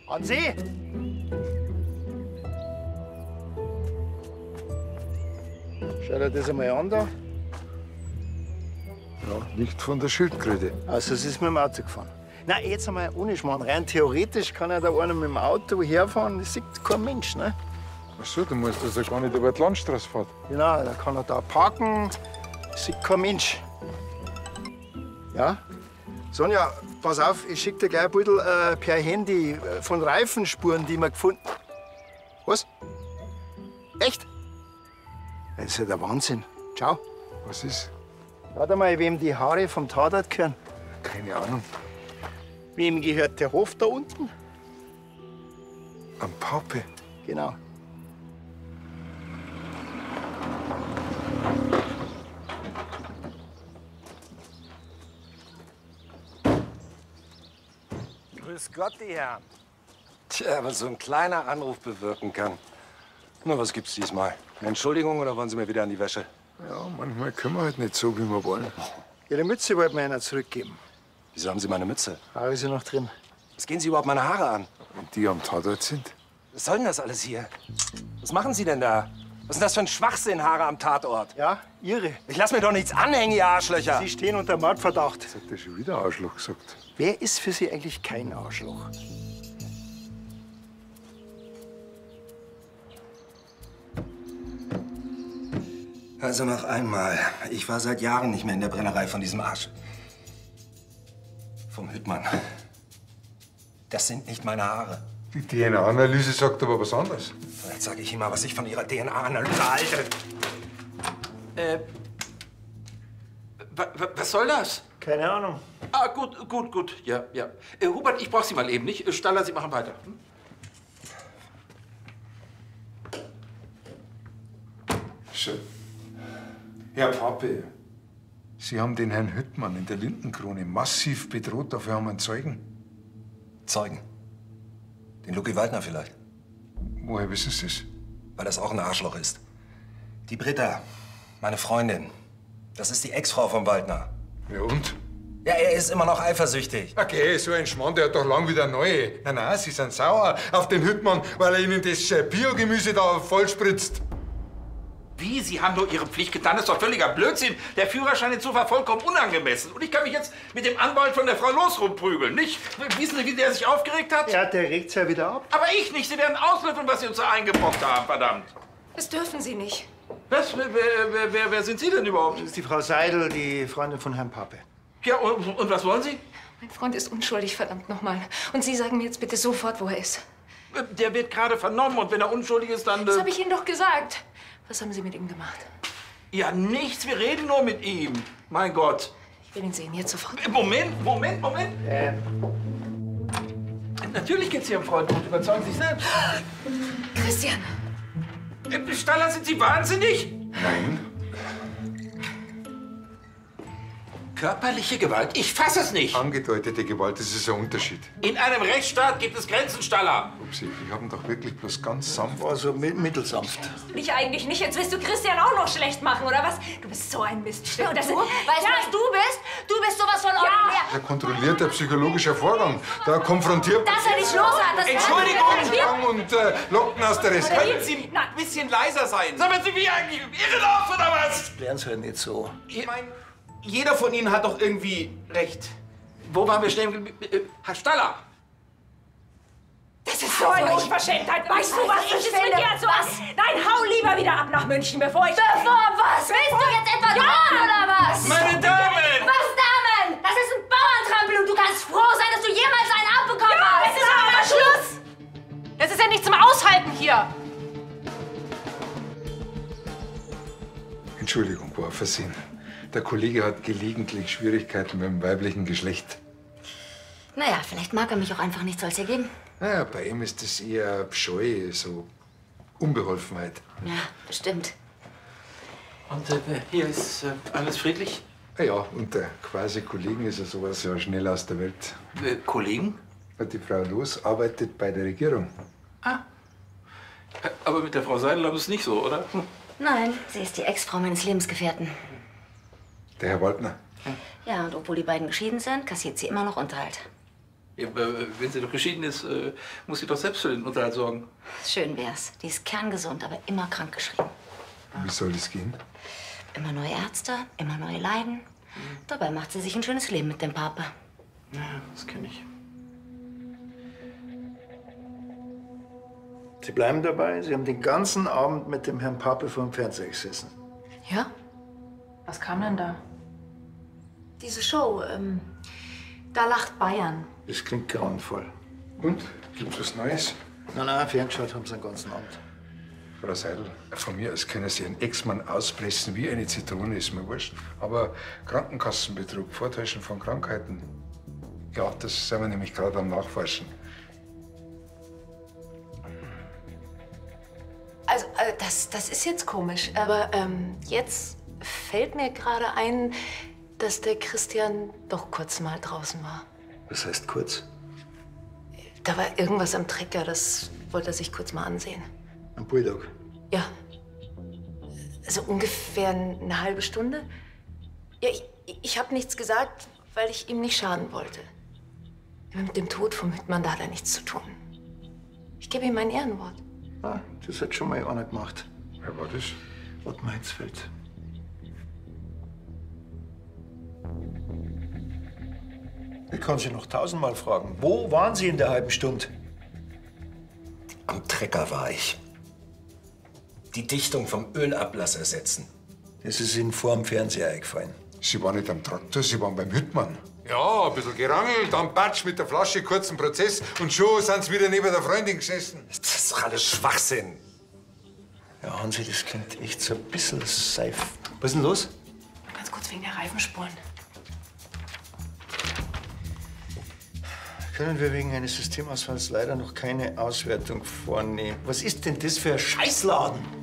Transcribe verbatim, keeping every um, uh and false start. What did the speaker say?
Hansi! Schau dir das einmal an da. Ja, nicht von der Schildkröte. Also, es ist mit dem Auto gefahren. Na, jetzt einmal ohne Schmarrn. Rein theoretisch kann ja da einer mit dem Auto herfahren, das sieht kein Mensch, ne? Ach so, du meinst, dass er gar nicht über die Landstraße fährt? Genau, da kann er da parken, das sieht kein Mensch. Ja? Sonja, pass auf, ich schick dir gleich ein bisschen äh, per Handy äh, von Reifenspuren, die wir gefunden. Was? Echt? Das ist ja der Wahnsinn. Ciao. Was ist? Warte mal, wem die Haare vom Tatort gehören. Keine Ahnung. Wem gehört der Hof da unten? Am Paupe. Genau. Grüß Gott, die Herren. Tja, was so ein kleiner Anruf bewirken kann. Na, was gibt's diesmal? Eine Entschuldigung oder wollen Sie mir wieder an die Wäsche? Ja, manchmal können wir halt nicht so, wie wir wollen. Ihre Mütze wollten mir einer zurückgeben. Wieso haben Sie meine Mütze? Haare ist ja noch drin. Was gehen Sie überhaupt meine Haare an? Und die am Tatort sind? Was soll denn das alles hier? Was machen Sie denn da? Was ist denn das für ein Schwachsinn, Haare am Tatort? Ja, Ihre. Ich lass mir doch nichts anhängen, ihr Arschlöcher! Sie stehen unter Mordverdacht. Jetzt hat der schon wieder Arschloch gesagt. Wer ist für Sie eigentlich kein Arschloch? Also noch einmal. Ich war seit Jahren nicht mehr in der Brennerei von diesem Arsch. Vom Hüttmann. Das sind nicht meine Haare. Die D N A-Analyse sagt aber was anderes. Jetzt sage ich Ihnen mal, was ich von Ihrer D N A-Analyse halte. Äh, wa- wa- was soll das? Keine Ahnung. Ah, gut, gut, gut. Ja, ja. Äh, Hubert, ich brauch Sie mal eben nicht. Äh, Staller, Sie machen weiter. Hm? Schön. Herr Pape, Sie haben den Herrn Hüttmann in der Lindenkrone massiv bedroht. Dafür haben wir einen Zeugen. Zeugen. Den Lucky Waldner vielleicht. Woher wissen Sie es? Weil das auch ein Arschloch ist. Die Britta, meine Freundin, das ist die Ex-Frau von Waldner. Ja und? Ja, er ist immer noch eifersüchtig. Okay, so ein Schmarrn, der hat doch lang wieder neue. Nein, nein, Sie sind sauer auf den Hüttmann, weil er Ihnen das äh, Biogemüse da vollspritzt. Wie? Sie haben nur Ihre Pflicht getan? Das ist doch völliger Blödsinn. Der Führerschein ist so vollkommen unangemessen. Und ich kann mich jetzt mit dem Anwalt von der Frau Los rumprügeln, nicht? Wissen Sie, wie der sich aufgeregt hat? Ja, der regt's ja wieder ab. Aber ich nicht. Sie werden auslöffeln, was Sie uns da eingebrockt haben, verdammt. Das dürfen Sie nicht. Was? Wer, wer, wer, wer sind Sie denn überhaupt? Das ist die Frau Seidel, die Freundin von Herrn Pape. Ja, und, und was wollen Sie? Mein Freund ist unschuldig, verdammt nochmal. Und Sie sagen mir jetzt bitte sofort, wo er ist. Der wird gerade vernommen und wenn er unschuldig ist, dann... Das äh, habe ich Ihnen doch gesagt. Was haben Sie mit ihm gemacht? Ja, nichts. Wir reden nur mit ihm. Mein Gott. Ich will ihn sehen, jetzt sofort. Moment, Moment, Moment. Äh, Natürlich geht's Ihrem Freund gut. Überzeugen Sie sich selbst. Christian! Äh, Staller, sind Sie wahnsinnig? Nein. Körperliche Gewalt? Ich fasse es nicht. Angedeutete Gewalt, das ist ein Unterschied. In einem Rechtsstaat gibt es Grenzen, Staller. Upsi, ich hab ihn doch wirklich bloß ganz sanft. war so mi- mittelsanft. Ich eigentlich nicht. Jetzt willst du Christian auch noch schlecht machen, oder was? Du bist so ein Mist. Und das du? Weißt du, was du bist? Du bist sowas von ordinär. Ein kontrollierter psychologischer Vorgang. Da konfrontiert Dass er dich los hat, das Entschuldigung. und äh, Locken aus der Rest. Können Sie ein bisschen leiser sein? Sagen Sie, wie eigentlich im Irrenhaus oder was? Klären Sie halt nicht so. Ich meine, jeder von Ihnen hat doch irgendwie recht. Wo waren wir stehen geblieben? Äh, Herr Staller. Das ist so eine Unverschämtheit. Weißt du, was ich finde? Was? Nein, hau lieber wieder ab nach München, bevor ich... Bevor was? Willst du jetzt etwa drohen, oder was? Meine Damen! Was, Damen? Das ist ein Bauerntrampel und du kannst froh sein, dass du jemals einen abbekommen Ja, hast. es ist aber Schluss! Das ist ja nicht zum Aushalten hier. Entschuldigung, war ein Versehen. Der Kollege hat gelegentlich Schwierigkeiten mit dem weiblichen Geschlecht. Naja, vielleicht mag er mich auch einfach nicht, soll's hier geben. Naja, bei ihm ist das eher Scheu, so Unbeholfenheit. Ja, bestimmt. Und äh, hier ist äh, alles friedlich? Na ja, unter quasi Kollegen ist er sowas ja schnell aus der Welt. Äh, Kollegen? Die Frau Los arbeitet bei der Regierung. Ah. Äh, Aber mit der Frau Seidel ist es nicht so, oder? Hm. Nein, sie ist die Ex-Frau meines Lebensgefährten. Der Herr Waldner. Ja, und obwohl die beiden geschieden sind, kassiert sie immer noch Unterhalt. Ja, wenn sie doch geschieden ist, muss sie doch selbst für den Unterhalt sorgen. Schön wär's. Die ist kerngesund, aber immer krankgeschrieben. Wie soll das gehen? Immer neue Ärzte, immer neue Leiden. Dabei macht sie sich ein schönes Leben mit dem Papa. Ja, das kenne ich. Sie bleiben dabei? Sie haben den ganzen Abend mit dem Herrn Pape vor dem Fernseher gesessen. Ja? Was kam denn da? Diese Show, ähm, da lacht Bayern. Das klingt grauenvoll. Und? Gibt's was Neues? Nein, nein, ferngeschaut haben sie den ganzen Abend. Frau Seidel, von mir aus können Sie einen Ex-Mann auspressen wie eine Zitrone, ist mir wurscht. Aber Krankenkassenbetrug, Vortäuschen von Krankheiten, ja, das sind wir nämlich gerade am Nachforschen. Also, äh, das, das ist jetzt komisch, aber ähm, jetzt fällt mir gerade ein, dass der Christian doch kurz mal draußen war. Was heißt kurz? Da war irgendwas am Trecker, das wollte er sich kurz mal ansehen. Ein Bulldog. Ja. Also ungefähr eine halbe Stunde. Ja, ich, ich habe nichts gesagt, weil ich ihm nicht schaden wollte. Mit dem Tod vom Hüttmann, da hat er nichts zu tun. Ich gebe ihm mein Ehrenwort. Ah, das hat schon mal einer gemacht. Wer war das? Ottmar Hitzfeld. Ich kann Sie noch tausendmal fragen. Wo waren Sie in der halben Stunde? Am Trecker war ich. Die Dichtung vom Ölablass ersetzen. Das ist Ihnen vor dem Fernseher eingefallen. Sie waren nicht am Traktor, Sie waren beim Hüttmann. Ja, ein bisschen gerangelt, dann Batsch mit der Flasche, kurzen Prozess und schon sind sie wieder neben der Freundin gesessen. Das ist doch alles Schwachsinn. Ja, Hansi, das klingt echt so ein bisschen safe. Was ist denn los? Ganz kurz wegen der Reifenspuren. Können wir wegen eines Systemausfalls leider noch keine Auswertung vornehmen. Was ist denn das für ein Scheißladen?